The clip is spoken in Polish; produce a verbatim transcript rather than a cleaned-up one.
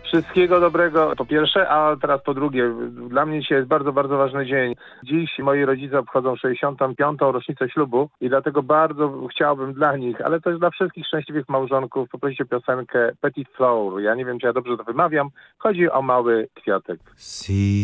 Wszystkiego dobrego, po pierwsze, a teraz po drugie. Dla mnie dzisiaj jest bardzo, bardzo ważny dzień. Dziś moi rodzice obchodzą sześćdziesiątą piątą rocznicę ślubu i dlatego bardzo chciałbym dla nich, ale też dla wszystkich szczęśliwych małżonków poprosić o piosenkę Petit Flower. Ja nie wiem, czy ja dobrze to wymawiam. Chodzi o mały kwiatek. Si